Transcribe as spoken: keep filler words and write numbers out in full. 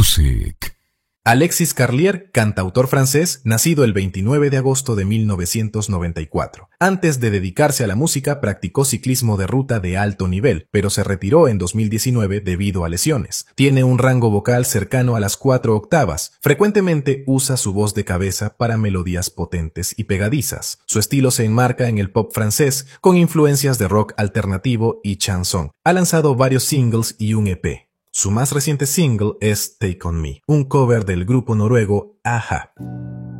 Music. Alexis Carlier, cantautor francés, nacido el veintinueve de agosto de mil novecientos noventa y cuatro. Antes de dedicarse a la música, practicó ciclismo de ruta de alto nivel, pero se retiró en dos mil diecinueve debido a lesiones. Tiene un rango vocal cercano a las cuatro octavas. Frecuentemente usa su voz de cabeza para melodías potentes y pegadizas. Su estilo se enmarca en el pop francés, con influencias de rock alternativo y chanson. Ha lanzado varios singles y un E P. Su más reciente single es Take On Me, un cover del grupo noruego a-ha.